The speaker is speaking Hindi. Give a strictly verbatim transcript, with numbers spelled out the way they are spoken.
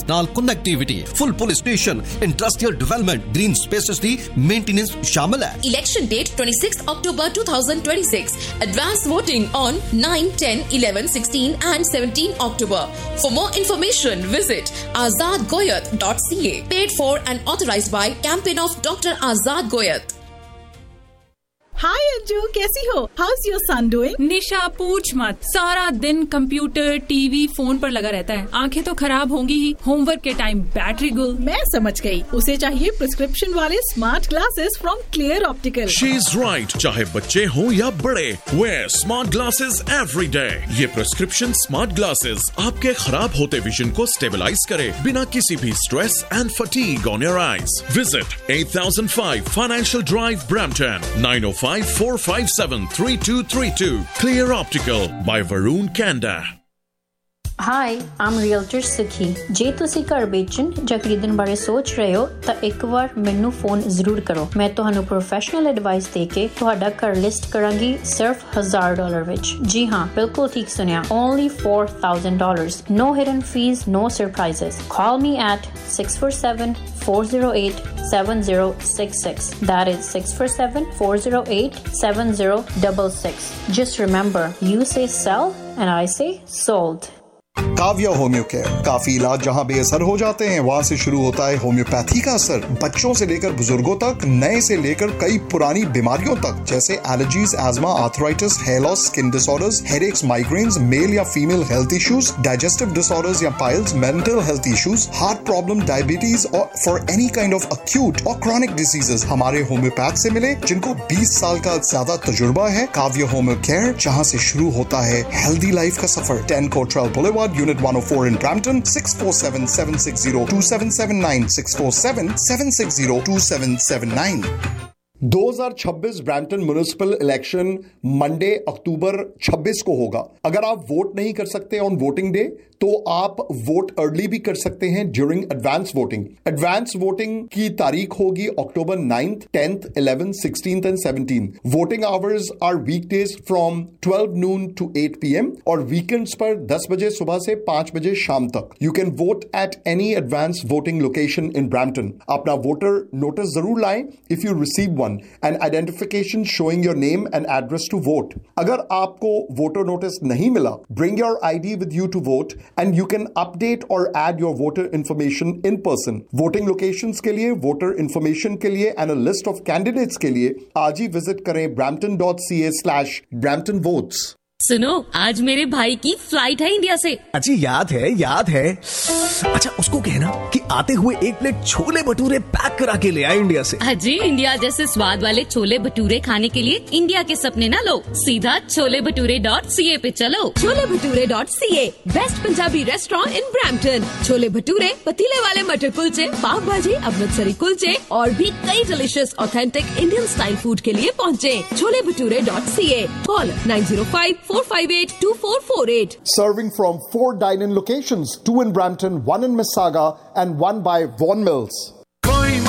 ਨਾਲ ਕਨੈਕਟੀਵਿਟੀ, ਫੁੱਲ police station, industrial development, green spaces ਦੀ ਮੇਨਟੇਨੈਂਸ ਸ਼ਾਮਲ ਹੈ। Election date twenty-sixth October twenty twenty-six. Advance voting on nine, ten, eleven, sixteen and seventeen October. For more information, visit azad goyat dot c a. Paid for and authorized by Campaign of Doctor Azad Goyat. हाय अंजू, कैसी हो? House your son doing? निशा पूछ मत, सारा दिन कंप्यूटर, टीवी, फोन पर लगा रहता है। आंखें तो खराब होंगी ही, होमवर्क के टाइम बैटरी गुल। मैं समझ गई, उसे चाहिए प्रिस्क्रिप्शन वाले smart glasses from clear optical. She is right, चाहे बच्चे हों या बड़े, where smart glasses every day. ये प्रिस्क्रिप्शन स्मार्ट ग्लासेस आपके खराब होते विजन को स्टेबलाइज करे बिना किसी भी stress and fatigue on your eyes. Visit eight thousand five Financial Drive, Brampton, nine oh five four five seven three two three two. Clear Optical by Varun Kanda. High Aam realtor ਸੁਖੀ। ਜੇ ਤੁਸੀਂ ਘਰ ਵੇਚਣ ਜਾਂ ਖਰੀਦਣ ਬਾਰੇ ਸੋਚ ਰਹੇ ਹੋ ਤਾਂ ਇੱਕ ਵਾਰ ਮੈਨੂੰ ਫੋਨ ਜ਼ਰੂਰ ਕਰੋ। ਮੈਂ ਤੁਹਾਨੂੰ ਪ੍ਰੋਫੈਸ਼ਨਲ ਐਡਵਾਈਸ ਦੇ ਕੇ ਤੁਹਾਡਾ ਘਰ ਲਿਸਟ ਕਰਾਂਗੀ ਸਿਰਫ ਹਜ਼ਾਰ ਡਾਲਰ ਵਿੱਚ। ਜੀ ਹਾਂ, ਬਿਲਕੁਲ ਠੀਕ ਸੁਣਿਆ, only four thousand dollars. No hidden fees, no surprises. Call me at six four seven four zero eight seven zero six six. That is six four seven four zero eight seven zero six six. Just remember, you say sell and I say sold. Kavya homeo care. काफी इलाज जहां बेअसर हो जाते हैं, वहां से शुरू होता है होम्योपैथी का असर। बच्चों से लेकर बुजुर्गों तक, नए से लेकर कई पुरानी बीमारियों तक, जैसे allergies, ESMA, arthritis, hair loss, skin disorders, headaches, migraines, mail या female health issues, digestive disorders या piles, mental health issues, heart problem, diabetes और for any kind of acute और क्रॉनिक डिसीजेस हमारे होम्योपैथ से मिले, जिनको बीस साल का ज्यादा तजुर्बा है। काव्या होम्यो केयर, जहां से शुरू होता है हेल्दी लाइफ का सफर। ten Cottrell Boulevard, Unit one oh four in Brampton, six four seven seven six zero two seven seven nine, six four seven seven six zero two seven seven nine. दो हज़ार छब्बीस ब्रैम्पटन म्युनिसिपल इलेक्शन मंडे अक्टूबर छब्बीस को होगा। अगर आप वोट नहीं कर सकते ऑन वोटिंग डे तो आप वोट अर्ली भी कर सकते हैं during advance voting. Advance voting की तारीख होगी अक्टूबर ninth, tenth, eleventh, sixteenth and seventeenth. Voting hours are weekdays from twelve noon to eight p m और वीकेंड्स पर दस बजे सुबह से पांच बजे शाम तक। You can vote at any advance voting location in Brampton. अपना वोटर नोटिस जरूर लाएं if you receive one and identification showing your name and address to vote. अगर आपको voter notice नहीं मिला, bring your I D with you to vote and you can update or add your voter information in person. Voting locations के लिए, voter information के लिए and a list of candidates के लिए आज ही visit करें brampton dot c a slash brampton votes. सुनो, आज मेरे भाई की फ्लाइट है इंडिया से। अच्छी याद है याद है अच्छा, उसको कहना कि आते हुए एक प्लेट छोले भटूरे पैक करा के ले आए इंडिया से। अजी, इंडिया जैसे स्वाद वाले छोले भटूरे खाने के लिए इंडिया के सपने ना लो, सीधा छोले भटूरे डॉट सी ए पे चलो। Chole bhature dot C A, best Punjabi restaurant in Brampton. Chole bhature, पतीले वाले मटर कुलचे, पाव भाजी, अमृतसरी कुलचे और भी कई delicious authentic Indian style food के लिए पहुँचे chole bhature dot C A. Call nine zero five four five eight two four four eight. Serving from four dine-in locations, two in Brampton, one in Mississauga, and one by Vaughan Mills.